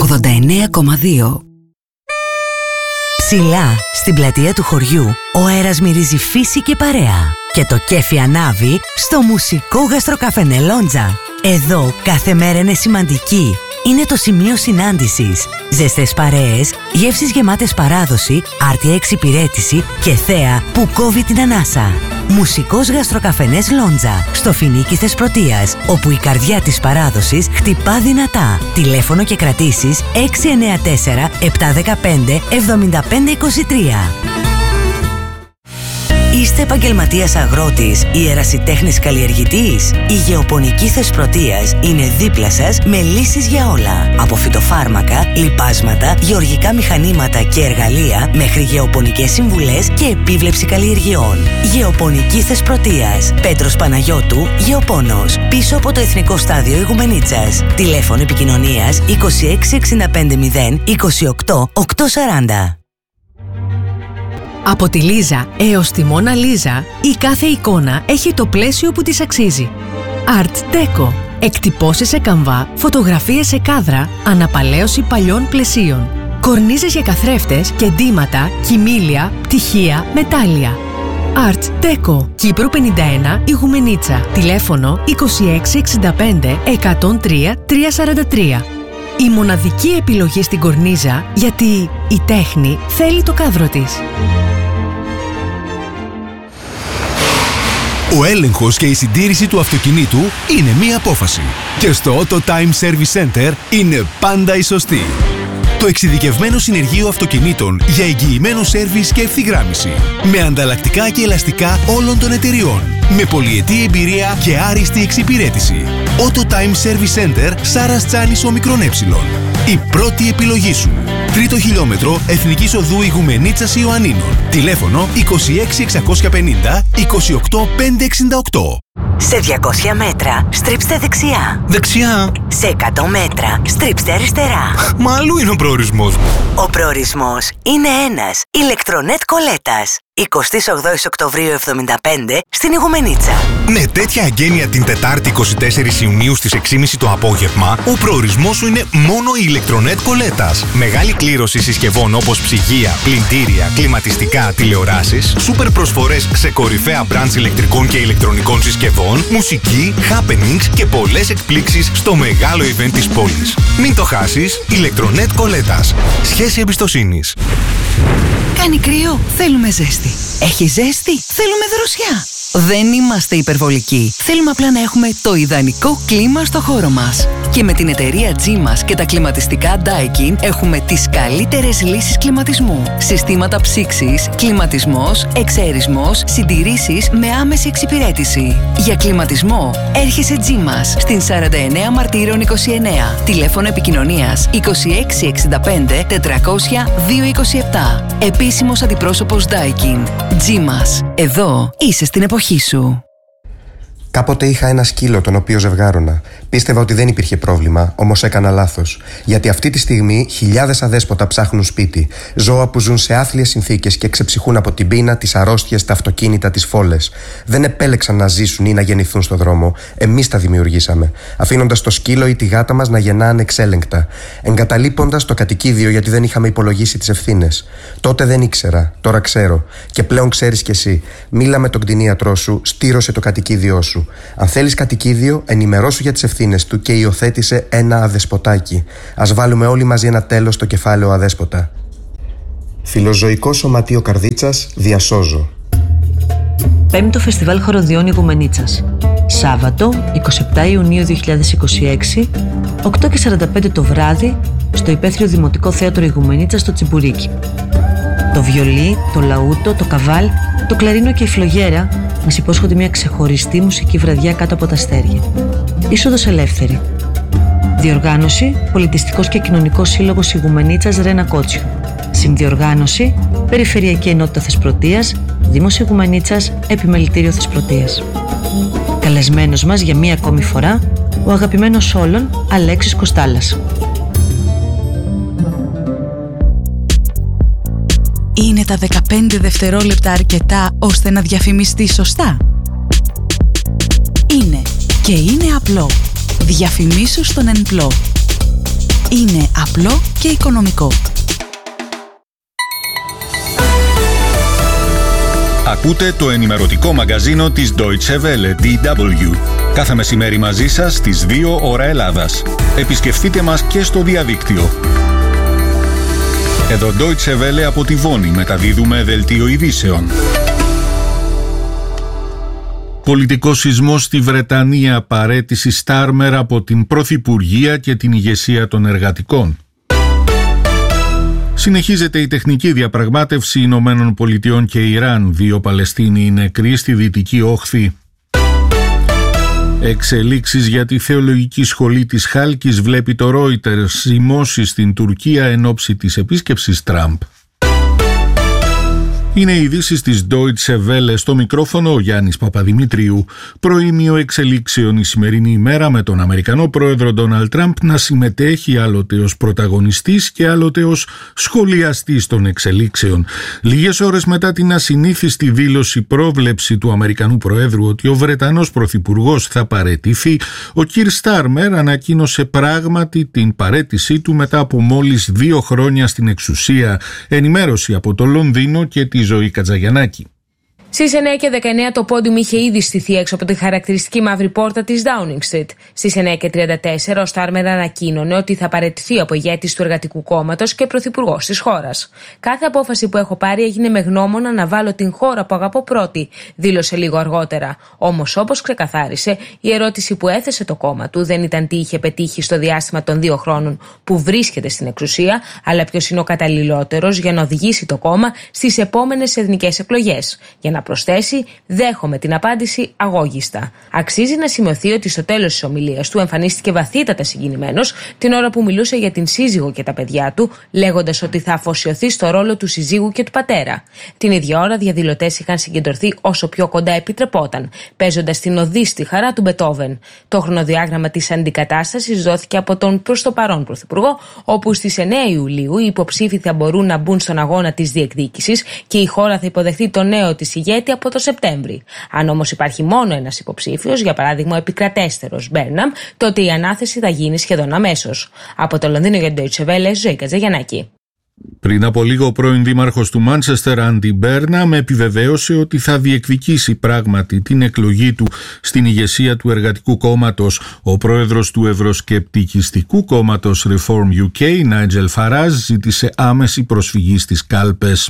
89,2. Ψηλά, στην πλατεία του χωριού, ο αέρας μυρίζει φύση και παρέα. Και το κέφι ανάβει στο μουσικό γαστροκαφενέ Λόντζα. Εδώ κάθε μέρα είναι σημαντική. Είναι το σημείο συνάντησης. Ζεστές παρέες, γεύσεις γεμάτες παράδοση, άρτια εξυπηρέτηση και θέα που κόβει την ανάσα. Μουσικός γαστροκαφενές Λόντζα, στο Φοινίκι Θεσπρωτείας, όπου η καρδιά της παράδοσης χτυπά δυνατά. Τηλέφωνο και κρατήσεις 694 715 7523. Είστε επαγγελματίας αγρότης ή ερασιτέχνης καλλιεργητής? Η Γεωπονική Θεσπρωτείας είναι δίπλα σας με λύσεις για όλα. Από φυτοφάρμακα, λιπάσματα, γεωργικά μηχανήματα και εργαλεία μέχρι γεωπονικές συμβουλές και επίβλεψη καλλιεργειών. Γεωπονική Θεσπρωτείας. Πέτρος Παναγιώτου, Γεωπόνος. Πίσω από το Εθνικό Στάδιο Ηγουμενίτσας. Τηλέφωνο επικοινωνίας 26650 28 840. Από τη Λίζα έως τη Μόνα Λίζα, η κάθε εικόνα έχει το πλαίσιο που της αξίζει. Art Deco. Εκτυπώσεις σε καμβά, φωτογραφίες σε κάδρα, αναπαλαίωση παλιών πλαισίων. Κορνίζες για καθρέφτες και ντύματα, κοιμήλια, πτυχία, μετάλλια. Art Deco. Κύπρου 51, Ηγουμενίτσα. Τηλέφωνο 2665 103 343. Η μοναδική επιλογή στην κορνίζα, γιατί η τέχνη θέλει το κάδρο της. Ο έλεγχος και η συντήρηση του αυτοκινήτου είναι μία απόφαση. Και στο Auto Time Service Center είναι πάντα η σωστή. Το εξειδικευμένο συνεργείο αυτοκινήτων για εγγυημένο σέρβις και ευθυγράμμιση. Με ανταλλακτικά και ελαστικά όλων των εταιριών. Με πολυετή εμπειρία και άριστη εξυπηρέτηση. Auto Time Service Center Σάρας Τσάνης Ομικρόν Έψιλον. Η πρώτη επιλογή σου. Τρίτο χιλιόμετρο Εθνικής Οδού Ηγουμενίτσας Ιωαννίνων. Τηλέφωνο 26650 28568. Σε 200 μέτρα στρίψτε δεξιά. Δεξιά. Σε 100 μέτρα στρίψτε αριστερά. Μα αλλού είναι ο προορισμός μου. Ο προορισμός είναι ένας. Ηλεκτρονέτ Κολέτας. 28 Οκτωβρίου 75 στην Ηγουμενίτσα. Με τέτοια εγγένεια την Τετάρτη 24 Ιουνίου στις 6.30 το απόγευμα, ο προορισμός σου είναι μόνο η Ηλεκτρονέτ Κολέτας. Μεγάλη κλήρωση συσκευών όπως ψυγεία, πλυντήρια, κλιματιστικά, τηλεοράσεις, σούπερ προσφορές σε κορυφαία μπραντς ηλεκτρικών και ηλεκτρονικών συσκευών, μουσική, happenings και πολλές εκπλήξεις στο μεγάλο event της πόλης. Μην το χάσεις, Ηλεκτρονέτ Κολέτας. Σχέση εμπιστοσύνης. Κάνει κρύο, θέλουμε ζέστη. Έχει ζέστη, θέλουμε δροσιά. Δεν είμαστε υπερβολικοί. Θέλουμε απλά να έχουμε το ιδανικό κλίμα στο χώρο μας. Και με την εταιρεία G-MAS και τα κλιματιστικά Daikin έχουμε τις καλύτερες λύσεις κλιματισμού. Συστήματα ψήξης, κλιματισμός, εξαερισμός, συντηρήσεις με άμεση εξυπηρέτηση. Για κλιματισμό, έρχεσαι G-MAS στην 49 Μαρτύρων 29. Τηλέφωνο επικοινωνίας 2665 400 227. Επίσημος αντιπρόσωπος Daikin. G-MAS. Εδώ είσαι στην εποχή σου. Κάποτε είχα ένα σκύλο τον οποίο ζευγάρωνα. Πίστευα ότι δεν υπήρχε πρόβλημα, όμως έκανα λάθος. Γιατί αυτή τη στιγμή χιλιάδες αδέσποτα ψάχνουν σπίτι. Ζώα που ζουν σε άθλιες συνθήκες και ξεψυχούν από την πείνα, τις αρρώστιες, τα αυτοκίνητα, τις φόλες. Δεν επέλεξαν να ζήσουν ή να γεννηθούν στον δρόμο. Εμείς τα δημιουργήσαμε. Αφήνοντας το σκύλο ή τη γάτα μας να γεννά ανεξέλεγκτα. Εγκαταλείποντας το κατοικίδιο γιατί δεν είχαμε υπολογίσει τις ευθύνες. Τότε δεν ήξερα, τώρα ξέρω. Και πλέον ξέρεις κι εσύ. Μίλα με τον κτηνίατρό σου, στήρωσε το κατοικίδιό σου. Αν θέλεις κατοικίδιο, ενημερώσου για τις ευθύνες του και υιοθέτησε ένα αδεσποτάκι. Ας βάλουμε όλοι μαζί ένα τέλος στο κεφάλαιο αδέσποτα. Φιλοζωικό Σωματείο Καρδίτσας, διασώζω. 5ο Φεστιβάλ Χοροδιών Ηγουμενίτσας. Σάββατο, 27 Ιουνίου 2026, 8:45 το βράδυ, στο Υπαίθριο Δημοτικό Θέατρο Ηγουμενίτσας στο Τσιμπουρίκι. Το βιολί, το λαούτο, το καβάλ, το κλαρίνο και η φλογέρα μας υπόσχονται μια ξεχωριστή μουσική βραδιά κάτω από τα αστέρια. Είσοδος ελεύθερη. Διοργάνωση, Πολιτιστικός και Κοινωνικός Σύλλογος Ηγουμενίτσας Ρένα Κότσιου. Συνδιοργάνωση, Περιφερειακή Ενότητα Θεσπρωτείας, Δήμος Ηγουμενίτσας, Επιμελητήριο Θεσπρωτείας. Καλεσμένος μας για μία ακόμη φορά, ο αγαπημένος όλων Αλέξης Κοστάλας. Είναι τα 15 δευτερόλεπτα αρκετά ώστε να διαφημιστεί σωστά? Είναι και είναι απλό. Διαφημίσου στον Ενπλό. είναι απλό και οικονομικό. Ακούτε το ενημερωτικό μαγκαζίνο της Deutsche Welle, DW. Κάθε μεσημέρι μαζί σας στις 2 ώρα Ελλάδας. Επισκεφτείτε μας και στο διαδίκτυο. Εδώ Deutsche Welle από τη Βόνη μεταδίδουμε δελτίο ειδήσεων. Πολιτικός σεισμός στη Βρετανία, παραίτηση Στάρμερ από την Πρωθυπουργία και την ηγεσία των εργατικών. Συνεχίζεται η τεχνική διαπραγμάτευση Ηνωμένων Πολιτειών και Ιράν. 2 Παλαιστίνοι νεκροί στη Δυτική Όχθη. Εξελίξεις για τη θεολογική σχολή της Χάλκης βλέπει το Reuters. Ζυμώσεις στην Τουρκία εν ώψη της επίσκεψης Τραμπ. Είναι οι ειδήσεις της Deutsche Welle, στο μικρόφωνο ο Γιάννης Παπαδημητρίου. Προήμιο εξελίξεων η σημερινή ημέρα με τον Αμερικανό πρόεδρο Ντόναλντ Τραμπ να συμμετέχει άλλοτε ως πρωταγωνιστής και άλλοτε ως σχολιαστής των εξελίξεων. Λίγες ώρες μετά την ασυνήθιστη δήλωση πρόβλεψη του Αμερικανού Προέδρου ότι ο Βρετανός Πρωθυπουργός θα παραιτηθεί, ο Κιρ Στάρμερ ανακοίνωσε πράγματι την παραίτησή του μετά από μόλις 2 χρόνια στην εξουσία. Ενημέρωση από το Λονδίνο και τη Ζωή Κατζαγιαννάκη. Στις 9:19 το πόντιουμ είχε ήδη στηθεί έξω από τη χαρακτηριστική μαύρη πόρτα της Downing Street. Στις 9:34 ο Στάρμερ ανακοίνωνε ότι θα παραιτηθεί από ηγέτης του Εργατικού Κόμματος και πρωθυπουργός της χώρας. «Κάθε απόφαση που έχω πάρει έγινε με γνώμονα να βάλω την χώρα που αγαπώ πρώτη», δήλωσε λίγο αργότερα. Όμως, όπως ξεκαθάρισε, η ερώτηση που έθεσε το κόμμα του δεν ήταν τι είχε πετύχει στο διάστημα των 2 χρόνων που βρίσκεται στην εξουσία, αλλά ποιος είναι ο καταλληλότερος για να οδηγήσει το κόμμα στις επόμενες εθνικές εκλογές. Για να προσθέσει, δέχομαι την απάντηση αγώγιστα. Αξίζει να σημειωθεί ότι στο τέλος της ομιλίας του εμφανίστηκε βαθύτατα συγκινημένος την ώρα που μιλούσε για την σύζυγο και τα παιδιά του, λέγοντας ότι θα αφοσιωθεί στο ρόλο του συζύγου και του πατέρα. Την ίδια ώρα, διαδηλωτές είχαν συγκεντρωθεί όσο πιο κοντά επιτρεπόταν, παίζοντας την οδή στη χαρά του Μπετόβεν. Το χρονοδιάγραμμα της αντικατάστασης δόθηκε από τον προς το παρόν πρωθυπουργό, όπου στις 9 Ιουλίου οι υποψήφοι θα μπορούν να μπουν στον αγώνα της διεκδίκησης και η χώρα θα υποδεχθεί το νέο της ηγέτη από το Σεπτέμβρη. Αν όμως υπάρχει μόνο ένας υποψήφιος, για παράδειγμα ο επικρατέστερος Μπέρναμ, τότε η ανάθεση θα γίνει σχεδόν αμέσως. Από το Λονδίνο για την Deutsche Welle, Ζωή Κατζαγιαννάκη. Πριν από λίγο ο πρώην δήμαρχος του Μάντσεστερ, Άντι Μπέρναμ, επιβεβαίωσε ότι θα διεκδικήσει πράγματι την εκλογή του στην ηγεσία του Εργατικού Κόμματος. Ο πρόεδρος του ευρωσκεπτικιστικού κόμματος Reform UK, Νάιτζελ Φαράζ, ζήτησε άμεση προσφυγή στις κάλπες.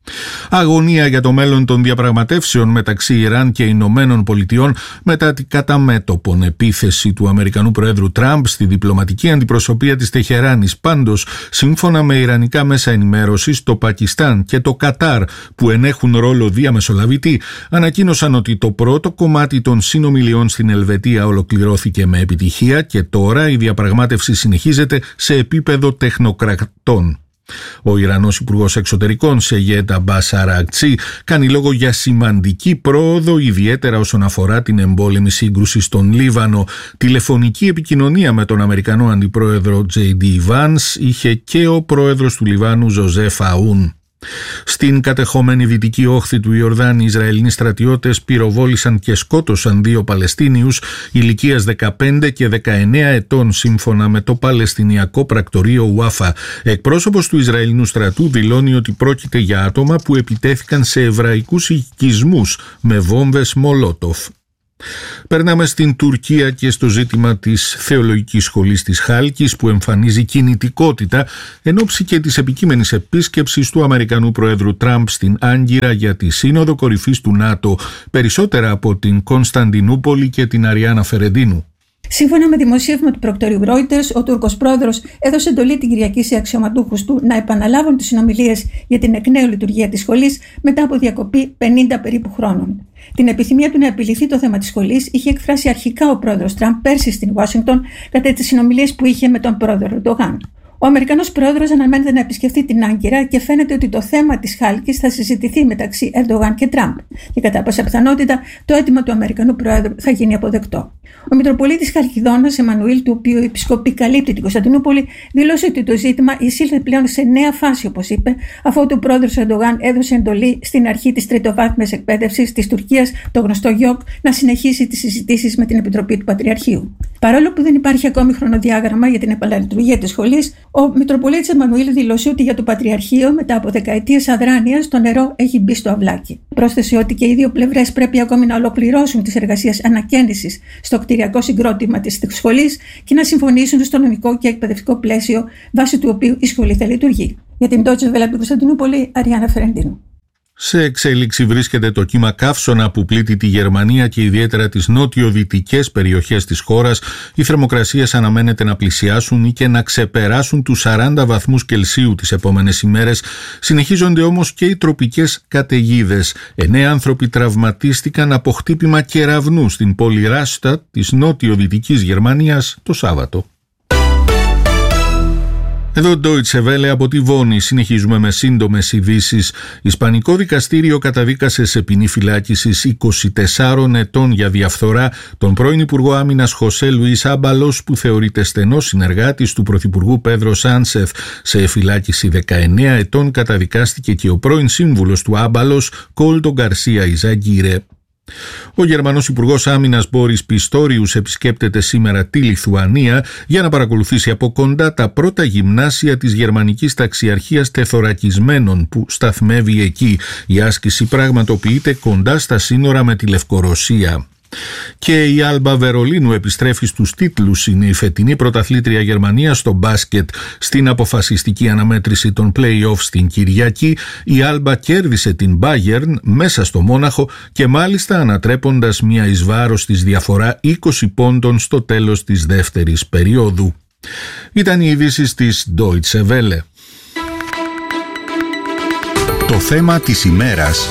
Αγωνία για το μέλλον των διαπραγματεύσεων μεταξύ Ιράν και Ηνωμένων Πολιτειών μετά την κατά μέτωπον επίθεση του Αμερικανού Προέδρου Τραμπ στη διπλωματική αντιπροσωπεία της Τεχεράνης. Πάντως, σύμφωνα με ιρανικά μέσα ενημέρωσης, το Πακιστάν και το Κατάρ, που ενέχουν ρόλο διαμεσολαβητή, ανακοίνωσαν ότι το πρώτο κομμάτι των συνομιλιών στην Ελβετία ολοκληρώθηκε με επιτυχία και τώρα η διαπραγμάτευση συνεχίζεται σε επίπεδο τεχνοκρατών. Ο Ιρανός Υπουργός Εξωτερικών Σεγέτ Αμπάς Αρακτσί κάνει λόγο για σημαντική πρόοδο, ιδιαίτερα όσον αφορά την εμπόλεμη σύγκρουση στον Λίβανο. Τηλεφωνική επικοινωνία με τον Αμερικανό Αντιπρόεδρο J.D. Vance είχε και ο πρόεδρος του Λιβάνου Ζωζέφ Αούν. Στην κατεχόμενη δυτική όχθη του Ιορδάνη, οι Ισραηλινοί στρατιώτες πυροβόλησαν και σκότωσαν 2 Παλαιστίνιους ηλικίας 15 και 19 ετών, σύμφωνα με το Παλαιστινιακό πρακτορείο Ουάφα. Εκπρόσωπος του Ισραηλινού στρατού δηλώνει ότι πρόκειται για άτομα που επιτέθηκαν σε εβραϊκούς οικισμούς με βόμβες Μολότοφ. Περνάμε στην Τουρκία και στο ζήτημα της θεολογικής σχολής της Χάλκης, που εμφανίζει κινητικότητα εν ώψη και της επικείμενης επίσκεψης του Αμερικανού Προέδρου Τραμπ στην Άγκυρα για τη Σύνοδο Κορυφής του ΝΑΤΟ, περισσότερα από την Κωνσταντινούπολη και την Αριάννα Φερεντίνου. Σύμφωνα με δημοσίευμα του πρακτορείου Reuters, ο Τούρκος πρόεδρος έδωσε εντολή την Κυριακή σε αξιωματούχους του να επαναλάβουν τις συνομιλίες για την εκ νέου λειτουργία της σχολής μετά από διακοπή 50 περίπου χρόνων. Την επιθυμία του να επιληθεί το θέμα της σχολής είχε εκφράσει αρχικά ο πρόεδρος Τραμπ πέρσι στην Ουάσιγκτον κατά τις συνομιλίες που είχε με τον πρόεδρο Ερντογάν. Ο Αμερικανός πρόεδρος αναμένεται να επισκεφτεί την Άγκυρα και φαίνεται ότι το θέμα της Χάλκης θα συζητηθεί μεταξύ Ερντογάν και Τραμπ. Και κατά πάσα πιθανότητα το αίτημα του Αμερικανού πρόεδρου θα γίνει αποδεκτό. Ο Μητροπολίτης Χαλκιδόνας, Εμμανουήλ, του οποίου η επισκοπή καλύπτει την Κωνσταντινούπολη, δήλωσε ότι το ζήτημα εισήλθε πλέον σε νέα φάση, όπως είπε, αφού ο πρόεδρος Ερντογάν έδωσε εντολή στην αρχή της τριτοβάθμιας εκπαίδευσης της Τουρκίας, το γνωστό ΓΙΟΚ, να συνεχίσει τις συζητήσεις με την Επιτροπή του Πατριαρχείου. Παρόλο που δεν υπάρχει ακόμη χρονοδιάγραμμα για την επαναλειτουργία της σχολής, ο Μητροπολίτης Εμμανουήλ δήλωσε ότι για το Πατριαρχείο, μετά από δεκαετίες αδράνειας, το νερό έχει μπει στο αυλάκι. Πρόσθεσε ότι και οι δύο πλευρές πρέπει ακόμη να ολοκληρώσουν τις εργασίες ανακαίνησης στο κτηριακό συγκρότημα της σχολής και να συμφωνήσουν στο νομικό και εκπαιδευτικό πλαίσιο βάσει του οποίου η σχολή θα λειτουργεί. Για την Deutsche Welle από την Κωνσταντινούπολη, Αριάννα Φερεντίνου. Σε εξέλιξη βρίσκεται το κύμα καύσωνα που πλήττει τη Γερμανία και ιδιαίτερα τις νότιο-δυτικές περιοχές της χώρας. Οι θερμοκρασίες αναμένεται να πλησιάσουν ή και να ξεπεράσουν τους 40 βαθμούς Κελσίου τις επόμενες ημέρες. Συνεχίζονται όμως και οι τροπικές καταιγίδες. 9 άνθρωποι τραυματίστηκαν από χτύπημα κεραυνού στην πόλη Ράστατ της νότιο-δυτικής Γερμανίας το Σάββατο. Εδώ Deutsche Welle από τη Βόνη. Συνεχίζουμε με σύντομες ειδήσεις. Ισπανικό δικαστήριο καταδίκασε σε ποινή φυλάκισης 24 ετών για διαφθορά τον πρώην Υπουργό Άμυνας Χωσέ Λουίς Άμπαλος, που θεωρείται στενός συνεργάτης του Πρωθυπουργού Πέδρο Σάνσεθ. Σε φυλάκιση 19 ετών καταδικάστηκε και ο πρώην σύμβουλος του Άμπαλος, Κόλτο Γκαρσία Ιζαγκύρε. Ο Γερμανός Υπουργός Άμυνας Μπόρις Πιστόριους επισκέπτεται σήμερα τη Λιθουανία για να παρακολουθήσει από κοντά τα πρώτα γυμνάσια της γερμανικής ταξιαρχίας τεθωρακισμένων που σταθμεύει εκεί. Η άσκηση πραγματοποιείται κοντά στα σύνορα με τη Λευκορωσία. Και η Άλμπα Βερολίνου επιστρέφει στους τίτλους. Είναι η φετινή πρωταθλήτρια Γερμανία στο μπάσκετ. Στην αποφασιστική αναμέτρηση των play-off στην Κυριακή, η Άλμπα κέρδισε την Bayern μέσα στο Μόναχο και μάλιστα ανατρέποντας μια εις βάρος της διαφορά 20 πόντων στο τέλος της δεύτερης περίοδου. Ήταν οι ειδήσεις της Deutsche Welle. Το θέμα της ημέρας.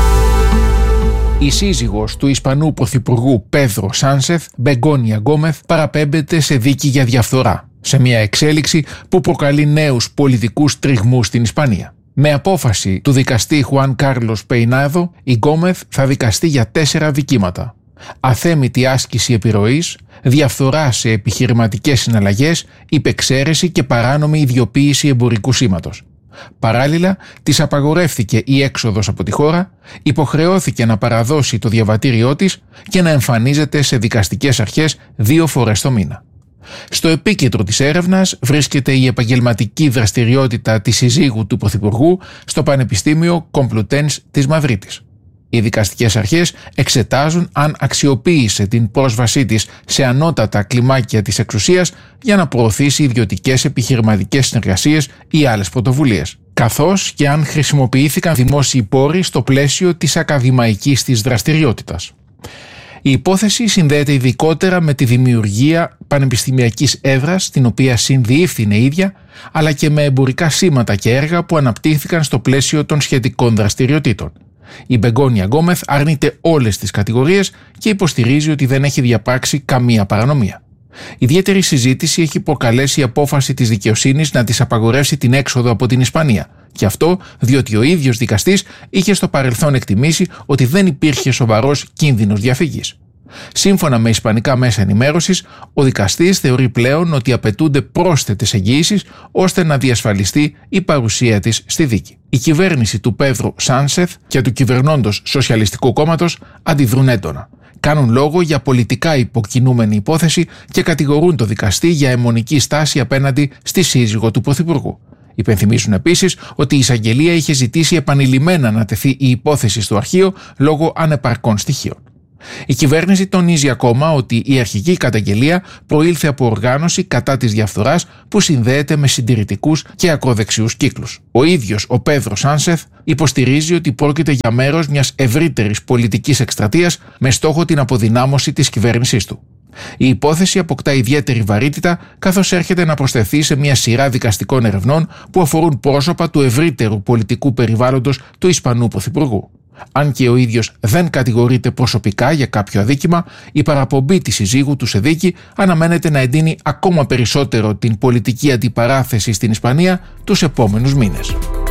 Η σύζυγος του Ισπανού Πρωθυπουργού Πέδρο Σάνσεθ, Μπεγκόνια Γκόμεθ, παραπέμπεται σε δίκη για διαφθορά, σε μια εξέλιξη που προκαλεί νέους πολιτικούς τριγμούς στην Ισπανία. Με απόφαση του δικαστή Χουάν Κάρλος Πεϊνάδο, η Γκόμεθ θα δικαστεί για 4 δικήματα. Αθέμητη άσκηση επιρροής, διαφθορά σε επιχειρηματικές συναλλαγές, υπεξαίρεση και παράνομη ιδιοποίηση εμπορικού σήματος. Παράλληλα, της απαγορεύθηκε η έξοδος από τη χώρα, υποχρεώθηκε να παραδώσει το διαβατήριό της και να εμφανίζεται σε δικαστικές αρχές 2 φορές το μήνα. Στο επίκεντρο της έρευνας βρίσκεται η επαγγελματική δραστηριότητα της συζύγου του Πρωθυπουργού στο Πανεπιστήμιο Κομπλουτένς της Μαδρίτης. Οι δικαστικές αρχές εξετάζουν αν αξιοποίησε την πρόσβασή της σε ανώτατα κλιμάκια της εξουσίας για να προωθήσει ιδιωτικές επιχειρηματικές συνεργασίες ή άλλες πρωτοβουλίες, καθώς και αν χρησιμοποιήθηκαν δημόσιοι πόροι στο πλαίσιο της ακαδημαϊκής της δραστηριότητας. Η υπόθεση συνδέεται ειδικότερα με τη δημιουργία πανεπιστημιακής έδρας, την οποία συνδιεύθυνε η ίδια, αλλά και με εμπορικά σήματα και έργα που αναπτύχθηκαν στο πλαίσιο των σχετικών δραστηριοτήτων. Η Μπεγκόνια Γκόμεθ αρνείται όλες τις κατηγορίες και υποστηρίζει ότι δεν έχει διαπράξει καμία παρανομία. Ιδιαίτερη συζήτηση έχει προκαλέσει η απόφαση της δικαιοσύνης να της απαγορεύσει την έξοδο από την Ισπανία. Και αυτό διότι ο ίδιος δικαστής είχε στο παρελθόν εκτιμήσει ότι δεν υπήρχε σοβαρός κίνδυνος διαφυγής. Σύμφωνα με ισπανικά μέσα ενημέρωσης, ο δικαστής θεωρεί πλέον ότι απαιτούνται πρόσθετες εγγυήσεις ώστε να διασφαλιστεί η παρουσία της στη δίκη. Η κυβέρνηση του Πέδρο Σάνσεθ και του κυβερνώντος Σοσιαλιστικού Κόμματος αντιδρούν έντονα. Κάνουν λόγο για πολιτικά υποκινούμενη υπόθεση και κατηγορούν το δικαστή για αιμονική στάση απέναντι στη σύζυγο του Πρωθυπουργού. Υπενθυμίζουν επίσης ότι η εισαγγελία είχε ζητήσει επανειλημμένα να τεθεί η υπόθεση στο αρχείο λόγω ανεπαρκών στοιχείων. Η κυβέρνηση τονίζει ακόμα ότι η αρχική καταγγελία προήλθε από οργάνωση κατά της διαφθοράς που συνδέεται με συντηρητικούς και ακροδεξιούς κύκλους. Ο ίδιος ο Πέδρο Σάνσεθ υποστηρίζει ότι πρόκειται για μέρος μιας ευρύτερης πολιτικής εκστρατείας με στόχο την αποδυνάμωση της κυβέρνησής του. Η υπόθεση αποκτά ιδιαίτερη βαρύτητα καθώς έρχεται να προσθεθεί σε μια σειρά δικαστικών ερευνών που αφορούν πρόσωπα του ευρύτερου πολιτικού περιβάλλοντος του Ισπανού Πρωθυπουργού. Αν και ο ίδιος δεν κατηγορείται προσωπικά για κάποιο αδίκημα, η παραπομπή της συζύγου του σε δίκη αναμένεται να εντείνει ακόμα περισσότερο την πολιτική αντιπαράθεση στην Ισπανία τους επόμενους μήνες.